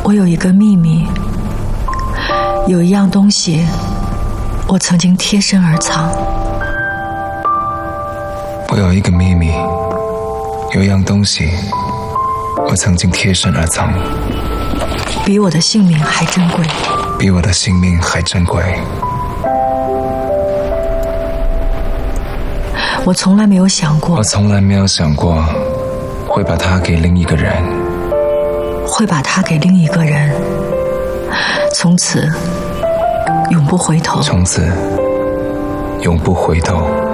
我有一个秘密，有一样东西，我曾经贴身而藏。 我有一个秘密，有一样东西，我曾经贴身而藏， 比我的性命还珍贵， 比我的性命还珍贵。 我从来没有想过， 会把它给另一个人， 从此永不回头。